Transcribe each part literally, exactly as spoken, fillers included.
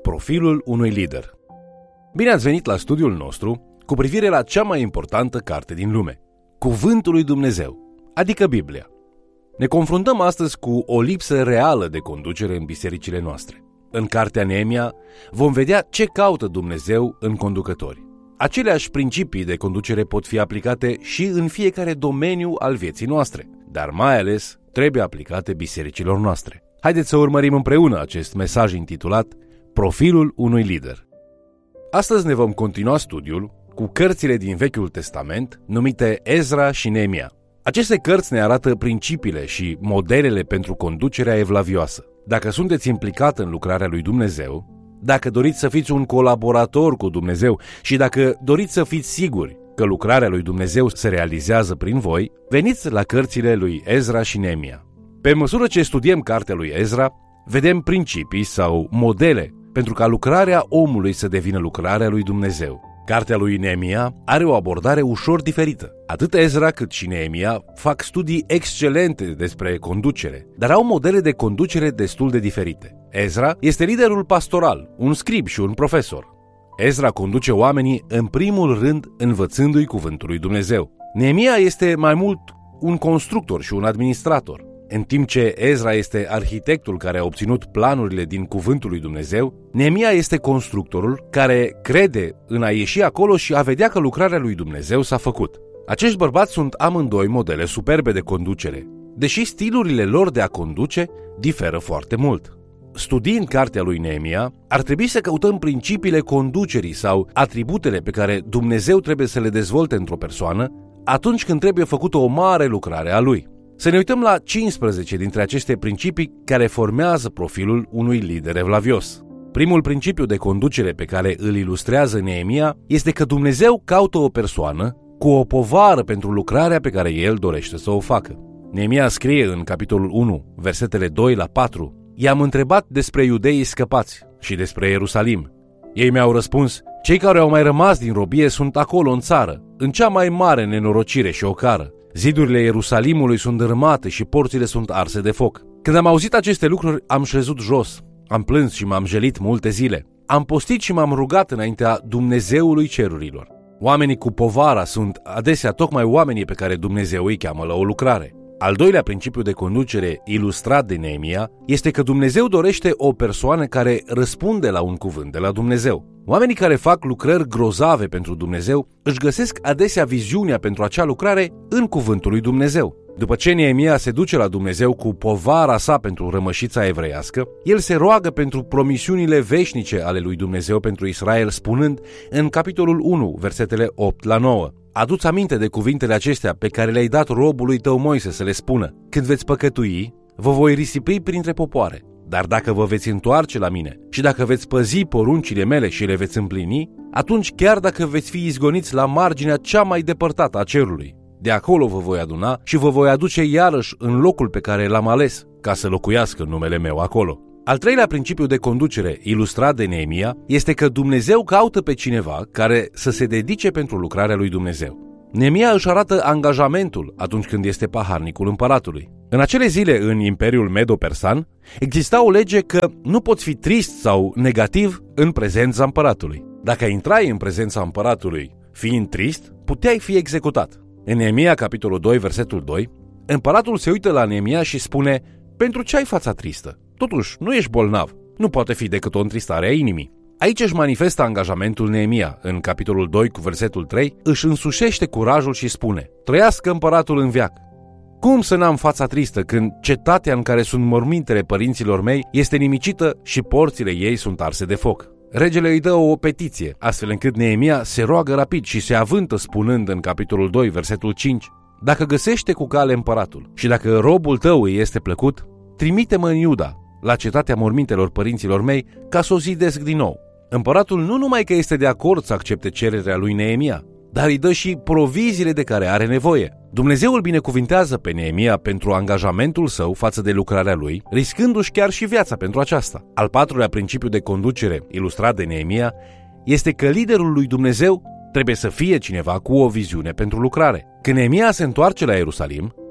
Profilul unui lider. Bine ați venit la studiul nostru cu privire la cea mai importantă carte din lume, Cuvântul lui Dumnezeu, adică Biblia. Ne confruntăm astăzi cu o lipsă reală de conducere în bisericile noastre. În cartea Neemia vom vedea ce caută Dumnezeu în conducători. Aceleași principii de conducere pot fi aplicate și în fiecare domeniu al vieții noastre, dar mai ales trebuie aplicate bisericilor noastre. Haideți să urmărim împreună acest mesaj intitulat Profilul unui lider. Astăzi ne vom continua studiul cu cărțile din Vechiul Testament numite Ezra și Neemia. Aceste cărți ne arată principiile și modelele pentru conducerea evlavioasă. Dacă sunteți implicat în lucrarea lui Dumnezeu, dacă doriți să fiți un colaborator cu Dumnezeu și dacă doriți să fiți siguri că lucrarea lui Dumnezeu se realizează prin voi, veniți la cărțile lui Ezra și Neemia. Pe măsură ce studiem cartea lui Ezra, vedem principii sau modele pentru ca lucrarea omului să devină lucrarea lui Dumnezeu. Cartea lui Neemia are o abordare ușor diferită. Atât Ezra cât și Neemia fac studii excelente despre conducere, dar au modele de conducere destul de diferite. Ezra este liderul pastoral, un scrib și un profesor. Ezra conduce oamenii în primul rând învățându-i cuvântul lui Dumnezeu. Neemia este mai mult un constructor și un administrator. În timp ce Ezra este arhitectul care a obținut planurile din cuvântul lui Dumnezeu, Neemia este constructorul care crede în a ieși acolo și a vedea că lucrarea lui Dumnezeu s-a făcut. Acești bărbați sunt amândoi modele superbe de conducere, deși stilurile lor de a conduce diferă foarte mult. Studiind cartea lui Neemia, ar trebui să căutăm principiile conducerii sau atributele pe care Dumnezeu trebuie să le dezvolte într-o persoană atunci când trebuie făcută o mare lucrare a lui. Să ne uităm la cincisprezece dintre aceste principii care formează profilul unui lider evlavios. Primul principiu de conducere pe care îl ilustrează Neemia este că Dumnezeu caută o persoană cu o povară pentru lucrarea pe care El dorește să o facă. Neemia scrie în capitolul unu, versetele doi la patru: I-am întrebat despre iudeii scăpați și despre Ierusalim. Ei mi-au răspuns: cei care au mai rămas din robie sunt acolo în țară, în cea mai mare nenorocire și ocară. Zidurile Ierusalimului sunt dărâmate și porțile sunt arse de foc. Când am auzit aceste lucruri, am șezut jos, am plâns și m-am jelit multe zile. Am postit și m-am rugat înaintea Dumnezeului cerurilor. Oamenii cu povara sunt adesea tocmai oamenii pe care Dumnezeu îi cheamă la o lucrare. Al doilea principiu de conducere ilustrat de Neemia este că Dumnezeu dorește o persoană care răspunde la un cuvânt de la Dumnezeu. Oamenii care fac lucrări grozave pentru Dumnezeu își găsesc adesea viziunea pentru acea lucrare în cuvântul lui Dumnezeu. După ce Neemia se duce la Dumnezeu cu povara sa pentru rămășița evreiască, el se roagă pentru promisiunile veșnice ale lui Dumnezeu pentru Israel, spunând în capitolul unu, versetele opt la nouă: Adu-ți aminte de cuvintele acestea pe care le-ai dat robului tău Moise să le spună: când veți păcătui, vă voi risipi printre popoare. Dar dacă vă veți întoarce la mine și dacă veți păzi poruncile mele și le veți împlini, atunci chiar dacă veți fi izgoniți la marginea cea mai depărtată a cerului, de acolo vă voi aduna și vă voi aduce iarăși în locul pe care l-am ales, ca să locuiască numele meu acolo. Al treilea principiu de conducere ilustrat de Neemia este că Dumnezeu caută pe cineva care să se dedice pentru lucrarea lui Dumnezeu. Neemia își arată angajamentul atunci când este paharnicul împăratului. În acele zile, în Imperiul Medo-Persan, exista o lege că nu poți fi trist sau negativ în prezența împăratului. Dacă intrai în prezența împăratului fiind trist, puteai fi executat. În Neemia, capitolul doi, versetul doi, împăratul se uită la Neemia și spune: pentru ce ai fața tristă? Totuși, nu ești bolnav. Nu poate fi decât o întristare a inimii. Aici își manifestă angajamentul Neemia. În capitolul doi, cu versetul trei, își însușește curajul și spune: trăiască împăratul în veac. Cum să n-am fața tristă când cetatea în care sunt mormintele părinților mei este nimicită și porțile ei sunt arse de foc? Regele îi dă o petiție, astfel încât Neemia se roagă rapid și se avântă spunând în capitolul doi, versetul cinci: dacă găsește cu cale împăratul și dacă robul tău îi este plăcut, trimite-mă în Iuda, la cetatea mormintelor părinților mei, ca să o zidesc din nou. Împăratul nu numai că este de acord să accepte cererea lui Neemia, dar îi dă și proviziile de care are nevoie. Dumnezeu îl binecuvintează pe Neemia pentru angajamentul său față de lucrarea lui, riscându-și chiar și viața pentru aceasta. Al patrulea principiu de conducere ilustrat de Neemia este că liderul lui Dumnezeu trebuie să fie cineva cu o viziune pentru lucrare. Când Neemia se întoarce la Ierusalim,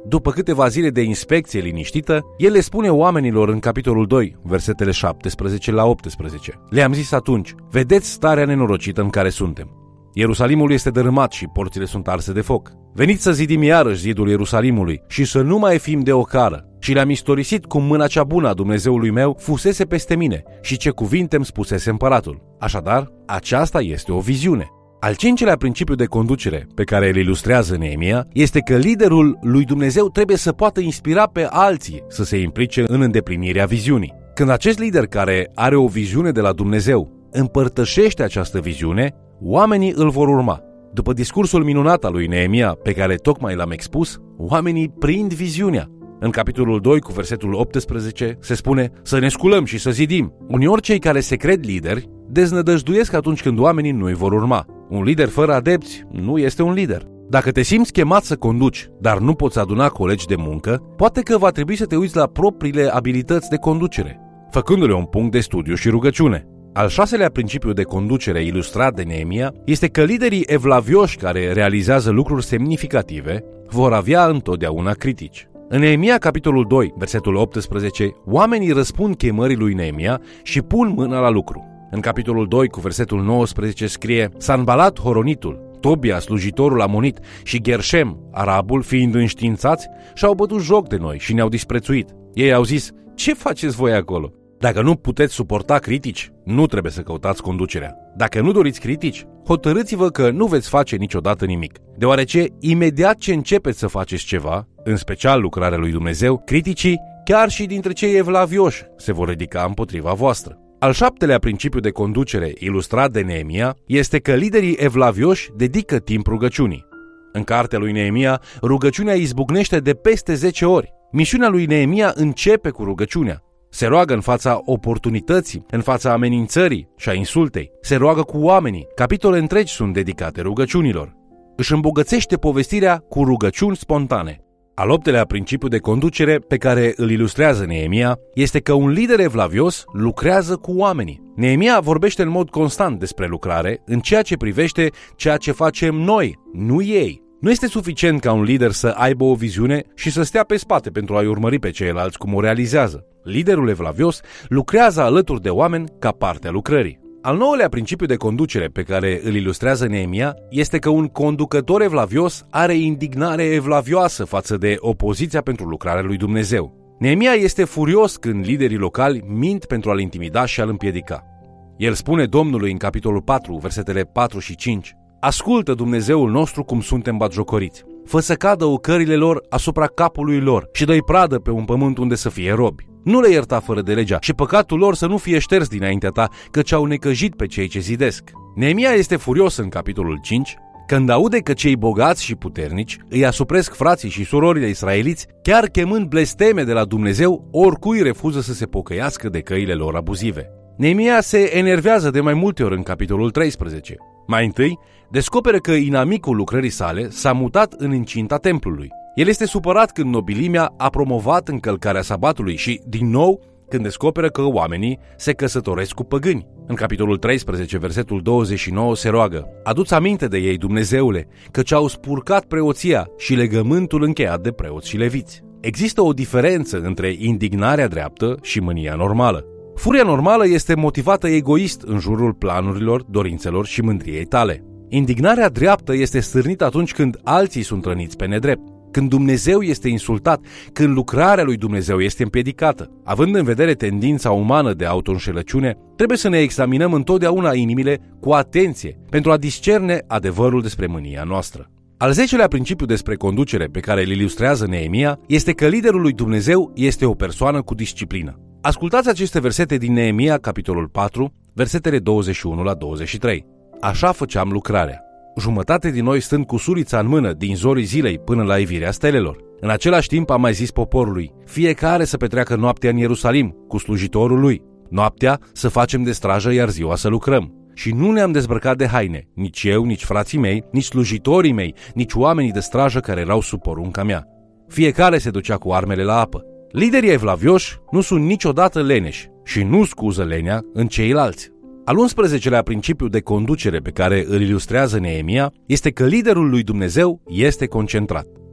după câteva zile de inspecție liniștită, el le spune oamenilor în capitolul doi, versetele șaptesprezece la optsprezece. Le-am zis atunci, vedeți starea nenorocită în care suntem. Ierusalimul este dărâmat și porțile sunt arse de foc. Veniți să zidim iarăși zidul Ierusalimului și să nu mai fim de ocară. Și le-am istorisit cum mâna cea bună a Dumnezeului meu fusese peste mine și ce cuvinte îmi spusese împăratul. Așadar, aceasta este o viziune. Al cincelea principiu de conducere pe care îl ilustrează Neemia este că liderul lui Dumnezeu trebuie să poată inspira pe alții să se implice în îndeplinirea viziunii. Când acest lider care are o viziune de la Dumnezeu împărtășește această viziune, oamenii îl vor urma. După discursul minunat al lui Neemia pe care tocmai l-am expus, oamenii prind viziunea. În capitolul doi cu versetul optsprezece se spune să ne sculăm și să zidim. Uneori cei care se cred lideri deznădăjduiesc atunci când oamenii nu îi vor urma. Un lider fără adepți nu este un lider. Dacă te simți chemat să conduci, dar nu poți aduna colegi de muncă, poate că va trebui să te uiți la propriile abilități de conducere, făcându-le un punct de studiu și rugăciune. Al șaselea principiu de conducere ilustrat de Neemia este că liderii evlavioși care realizează lucruri semnificative vor avea întotdeauna critici. În Neemia, capitolul doi, versetul optsprezece, oamenii răspund chemării lui Neemia și pun mâna la lucru. În capitolul doi, cu versetul nouăsprezece, scrie: Sanbalat Horonitul, Tobia, slujitorul amonit, și Ghershem, arabul, fiind înștiințați, și-au bătut joc de noi și ne-au disprețuit. Ei au zis: ce faceți voi acolo? Dacă nu puteți suporta critici, nu trebuie să căutați conducerea. Dacă nu doriți critici, hotărâți-vă că nu veți face niciodată nimic. Deoarece, imediat ce începeți să faceți ceva, în special lucrarea lui Dumnezeu, criticii, chiar și dintre cei evlavioși, se vor ridica împotriva voastră. Al șaptelea principiu de conducere ilustrat de Neemia este că liderii evlavioși dedică timp rugăciunii. În cartea lui Neemia, rugăciunea izbucnește de peste zece ori. Misiunea lui Neemia începe cu rugăciunea. Se roagă în fața oportunității, în fața amenințării și a insultei. Se roagă cu oamenii. Capitole întregi sunt dedicate rugăciunilor. Își îmbogățește povestirea cu rugăciuni spontane. Al optelea principiu de conducere pe care îl ilustrează Neemia este că un lider evlavios lucrează cu oamenii. Neemia vorbește în mod constant despre lucrare în ceea ce privește ceea ce facem noi, nu ei. Nu este suficient ca un lider să aibă o viziune și să stea pe spate pentru a-i urmări pe ceilalți cum o realizează. Liderul evlavios lucrează alături de oameni ca parte a lucrării. Al nouălea principiu de conducere pe care îl ilustrează Neemia este că un conducător evlavios are indignare evlavioasă față de opoziția pentru lucrarea lui Dumnezeu. Neemia este furios când liderii locali mint pentru a-l intimida și a-l împiedica. El spune Domnului în capitolul patru, versetele patru și cinci: Ascultă, Dumnezeul nostru, cum suntem batjocoriți. Fă să cadă ocările lor asupra capului lor și dă-i pradă pe un pământ unde să fie robi. Nu le ierta fără de legea și păcatul lor să nu fie șters dinaintea ta, căci au necăjit pe cei ce zidesc. Neemia este furios în capitolul cinci când aude că cei bogați și puternici îi asupresc frații și surorile israeliți, chiar chemând blesteme de la Dumnezeu, oricui refuză să se pocăiască de căile lor abuzive. Neemia se enervează de mai multe ori în capitolul treisprezece. Mai întâi, descoperă că inamicul lucrării sale s-a mutat în incinta templului. El este supărat când nobilimea a promovat încălcarea sabatului și, din nou, când descoperă că oamenii se căsătoresc cu păgâni. În capitolul treisprezece, versetul douăzeci și nouă, se roagă: Adu-ți aminte de ei, Dumnezeule, căci au spurcat preoția și legământul încheiat de preoți și leviți. Există o diferență între indignarea dreaptă și mânia normală. Furia normală este motivată egoist în jurul planurilor, dorințelor și mândriei tale. Indignarea dreaptă este stârnită atunci când alții sunt răniți pe nedrept, când Dumnezeu este insultat, când lucrarea lui Dumnezeu este împiedicată. Având în vedere tendința umană de autoînșelăciune, trebuie să ne examinăm întotdeauna inimile cu atenție pentru a discerne adevărul despre mânia noastră. Al zecelea principiu despre conducere pe care îl ilustrează Neemia este că liderul lui Dumnezeu este o persoană cu disciplină. Ascultați aceste versete din Neemia, capitolul patru, versetele douăzeci și unu la douăzeci și trei. Așa făceam lucrarea. Jumătate din noi stând cu surița în mână din zorii zilei până la ivirea stelelor. În același timp am mai zis poporului: fiecare să petreacă noaptea în Ierusalim cu slujitorul lui. Noaptea să facem de strajă, iar ziua să lucrăm. Și nu ne-am dezbrăcat de haine, nici eu, nici frații mei, nici slujitorii mei, nici oamenii de strajă care erau sub porunca mea. Fiecare se ducea cu armele la apă. Liderii evlavioși nu sunt niciodată leneși și nu scuză lenea în ceilalți. Al unsprezecelea principiu de conducere pe care îl ilustrează Neemia este că liderul lui Dumnezeu este concentrat.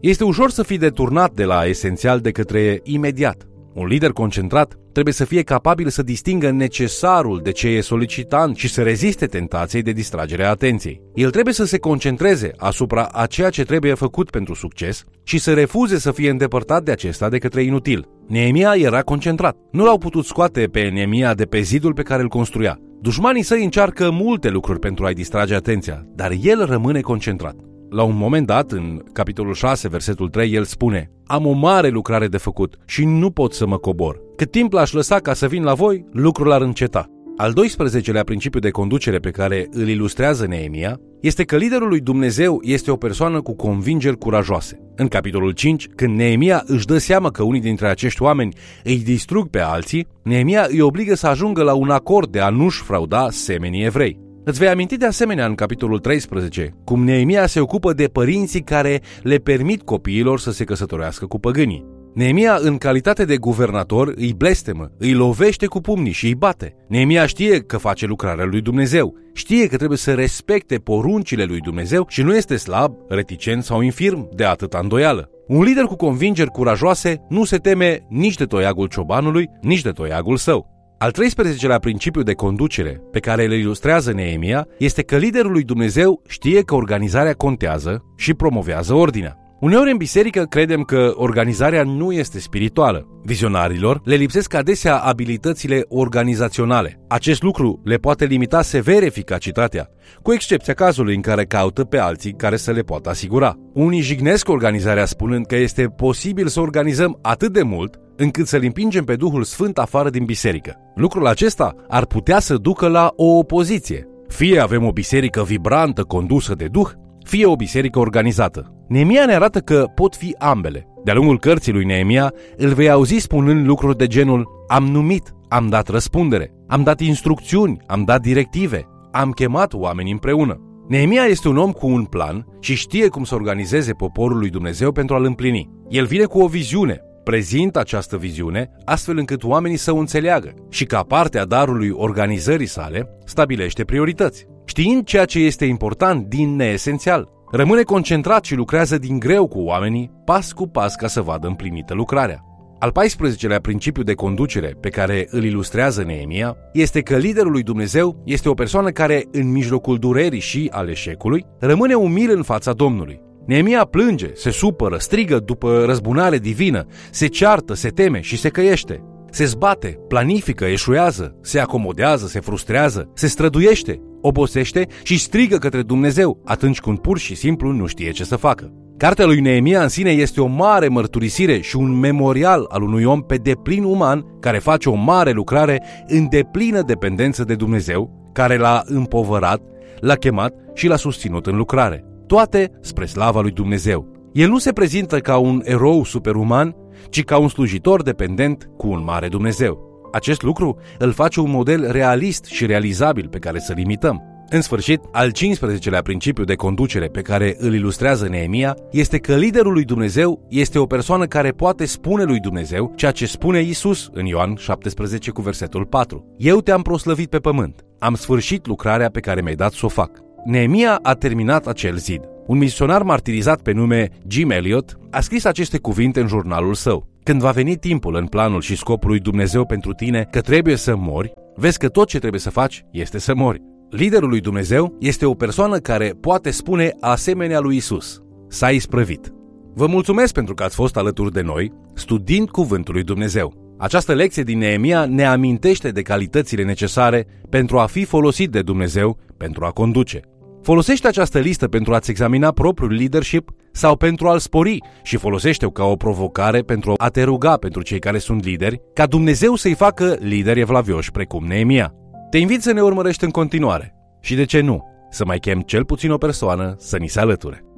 Este ușor să fii deturnat de la esențial de către imediat. Un lider concentrat trebuie să fie capabil să distingă necesarul de ce e solicitant și să reziste tentației de distragere a atenției. El trebuie să se concentreze asupra a ceea ce trebuie făcut pentru succes și să refuze să fie îndepărtat de acesta de către inutil. Neemia era concentrat. Nu l-au putut scoate pe Neemia de pe zidul pe care îl construia. Dușmanii săi încearcă multe lucruri pentru a-i distrage atenția, dar el rămâne concentrat. La un moment dat, în capitolul șase, versetul trei, el spune: am o mare lucrare de făcut și nu pot să mă cobor. Cât timp l-aș lăsa ca să vin la voi, lucrul ar înceta. Al doisprezecelea principiu de conducere pe care îl ilustrează Neemia este că liderul lui Dumnezeu este o persoană cu convingeri curajoase. În capitolul cinci, când Neemia își dă seama că unii dintre acești oameni îi distrug pe alții, Neemia îi obligă să ajungă la un acord de a nu-și frauda semenii evrei. Îți vei aminti de asemenea în capitolul treisprezece cum Neemia se ocupă de părinții care le permit copiilor să se căsătorească cu păgânii. Neemia, în calitate de guvernator, îi blestemă, îi lovește cu pumnii și îi bate. Neemia știe că face lucrarea lui Dumnezeu, știe că trebuie să respecte poruncile lui Dumnezeu și nu este slab, reticent sau infirm de atâta îndoială. Un lider cu convingeri curajoase nu se teme nici de toiagul ciobanului, nici de toiagul său. Al treisprezecelea principiu de conducere pe care îl ilustrează Neemia este că liderul lui Dumnezeu știe că organizarea contează și promovează ordinea. Uneori în biserică credem că organizarea nu este spirituală. Vizionarilor le lipsesc adesea abilitățile organizaționale. Acest lucru le poate limita sever eficacitatea, cu excepția cazului în care caută pe alții care să le poată asigura. Unii jignesc organizarea spunând că este posibil să organizăm atât de mult încât să-L împingem pe Duhul Sfânt afară din biserică. Lucrul acesta ar putea să ducă la o opoziție. Fie avem o biserică vibrantă condusă de Duh, fie o biserică organizată. Neemia ne arată că pot fi ambele. De-a lungul cărții lui Neemia îl vei auzi spunând lucruri de genul: am numit, am dat răspundere, am dat instrucțiuni, am dat directive, am chemat oamenii împreună. Neemia este un om cu un plan și știe cum să organizeze poporul lui Dumnezeu pentru a-l împlini. El vine cu o viziune, prezintă această viziune astfel încât oamenii să o înțeleagă și, ca parte a darului organizării sale, stabilește priorități. Știind ceea ce este important din neesențial, rămâne concentrat și lucrează din greu cu oamenii, pas cu pas, ca să vadă împlinită lucrarea. Al paisprezecelea principiu de conducere pe care îl ilustrează Neemia este că liderul lui Dumnezeu este o persoană care, în mijlocul durerii și al eșecului, rămâne umil în fața Domnului. Neemia plânge, se supără, strigă după răzbunare divină, se ceartă, se teme și se căiește. Se zbate, planifică, eșuează, se acomodează, se frustrează, se străduiește, obosește și strigă către Dumnezeu atunci când pur și simplu nu știe ce să facă. Cartea lui Neemia în sine este o mare mărturisire și un memorial al unui om pe deplin uman care face o mare lucrare în deplină dependență de Dumnezeu, care l-a împovărat, l-a chemat și l-a susținut în lucrare. Toate spre slava lui Dumnezeu. El nu se prezintă ca un erou superuman, ci ca un slujitor dependent cu un mare Dumnezeu. Acest lucru îl face un model realist și realizabil pe care să-l imităm. În sfârșit, al cincisprezecelea principiu de conducere pe care îl ilustrează Neemia este că liderul lui Dumnezeu este o persoană care poate spune lui Dumnezeu ceea ce spune Iisus în Ioan șaptesprezece cu versetul patru. Eu te-am proslăvit pe pământ, am sfârșit lucrarea pe care mi-ai dat să o fac. Neemia a terminat acel zid. Un misionar martirizat pe nume Jim Elliot a scris aceste cuvinte în jurnalul său. Când va veni timpul în planul și scopul lui Dumnezeu pentru tine că trebuie să mori, vezi că tot ce trebuie să faci este să mori. Liderul lui Dumnezeu este o persoană care poate spune asemenea lui Isus: s-a isprăvit. Vă mulțumesc pentru că ați fost alături de noi, studiind cuvântul lui Dumnezeu. Această lecție din Neemia ne amintește de calitățile necesare pentru a fi folosit de Dumnezeu pentru a conduce. Folosește această listă pentru a-ți examina propriul leadership sau pentru a-l spori și folosește-o ca o provocare pentru a te ruga pentru cei care sunt lideri, ca Dumnezeu să-i facă lideri evlavioși precum Neemia. Te invit să ne urmărești în continuare și, de ce nu, să mai chem cel puțin o persoană să ni se alăture.